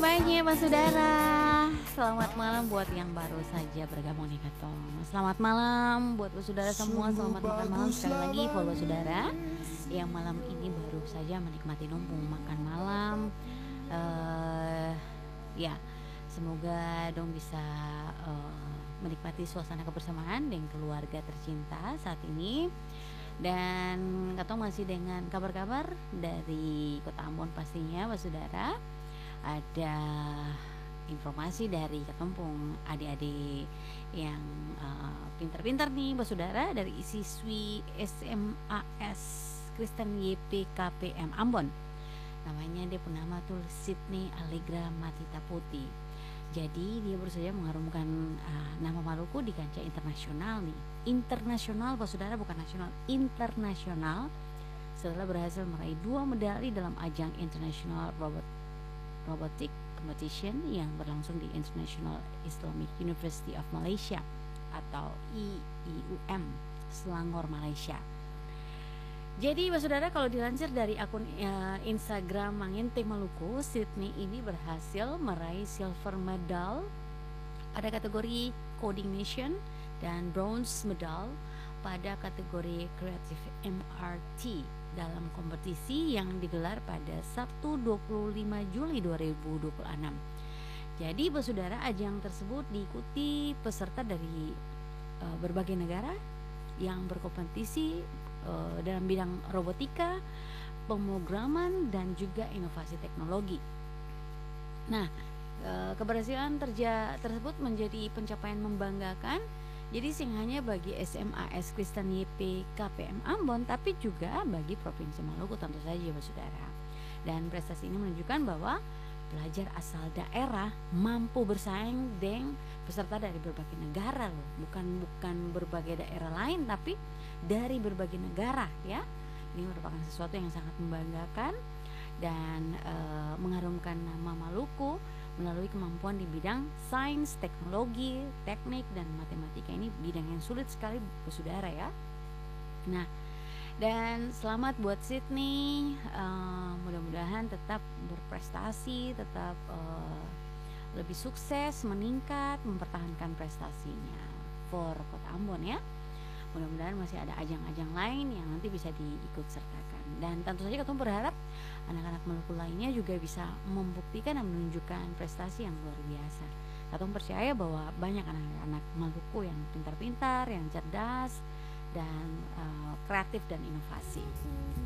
baiknya Pak Saudara. Selamat malam buat yang baru saja bergabung di Katong. Selamat malam buat Pak Saudara semua. Selamat makan malam sekali lagi buat Pak Saudara yang malam ini baru saja menikmati numpung makan malam. Ya, semoga dong bisa menikmati suasana kebersamaan dengan keluarga tercinta saat ini. Dan Katong masih dengan kabar-kabar dari Kota Ambon pastinya Pak Saudara. Ada informasi dari ketempung adik-adik yang pintar-pintar nih Mbak Saudara, dari siswi SMAS Kristen YPKPM Ambon. Namanya dia bernama tuh Sydney Allegra Matita Putih. Jadi dia baru saja mengharumkan nama Maluku di kancah internasional nih. Internasional Mbak Saudara, bukan nasional, internasional. Setelah berhasil meraih 2 medali dalam ajang International Robotic Competition yang berlangsung di International Islamic University of Malaysia atau IIUM Selangor, Malaysia. Jadi Pak Saudara, kalau dilansir dari akun Instagram Manginteng Maluku, Sydney ini berhasil meraih silver medal pada kategori Coordination dan bronze medal pada kategori Creative MRT dalam kompetisi yang digelar pada Sabtu 25 Juli 2026. Jadi Bapak Saudara, ajang tersebut diikuti peserta dari berbagai negara yang berkompetisi dalam bidang robotika, pemrograman dan juga inovasi teknologi. Nah, keberhasilan tersebut menjadi pencapaian membanggakan. Jadi sing hanya bagi SMAS Kristen YPKPM Ambon, tapi juga bagi Provinsi Maluku tentu saja Bapak Saudara. Dan prestasi ini menunjukkan bahwa pelajar asal daerah mampu bersaing dengan peserta dari berbagai negara loh. Bukan berbagai daerah lain, tapi dari berbagai negara ya. Ini merupakan sesuatu yang sangat membanggakan dan mengharumkan nama Maluku melalui kemampuan di bidang sains, teknologi, teknik, dan matematika. Ini bidang yang sulit sekali Bapak Saudara ya. Nah, dan selamat buat Sydney, mudah-mudahan tetap berprestasi, tetap lebih sukses, meningkat, mempertahankan prestasinya for Kota Ambon ya. Mudah-mudahan masih ada ajang-ajang lain yang nanti bisa diikut sertakan. Dan tentu saja kita berharap anak-anak Maluku lainnya juga bisa membuktikan dan menunjukkan prestasi yang luar biasa. Kita percaya bahwa banyak anak-anak Maluku yang pintar-pintar, yang cerdas, dan kreatif dan inovasi.